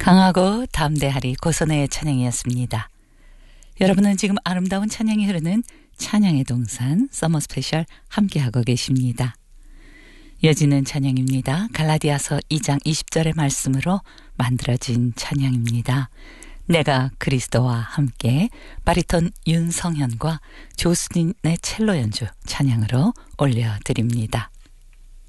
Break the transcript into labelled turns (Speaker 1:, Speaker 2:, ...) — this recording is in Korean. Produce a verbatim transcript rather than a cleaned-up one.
Speaker 1: 강하고 담대하리 고선의 찬양이었습니다. 여러분은 지금 아름다운 찬양이 흐르는 찬양의 동산 서머 스페셜 함께하고 계십니다. 이어지는 찬양입니다. 갈라디아서 이 장 이십 절의 말씀으로 만들어진 찬양입니다. 내가 그리스도와 함께 바리톤 윤성현과 조수진의 첼로 연주 찬양으로 올려드립니다.